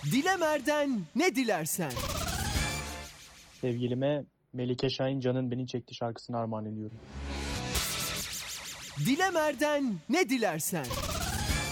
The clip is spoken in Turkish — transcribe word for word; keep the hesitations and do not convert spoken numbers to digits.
Dilemer'den ne dilersen. Sevgilime Melike Şahin Can'ın Beni Çekti şarkısını armağan ediyorum. Dilemer'den ne dilersen.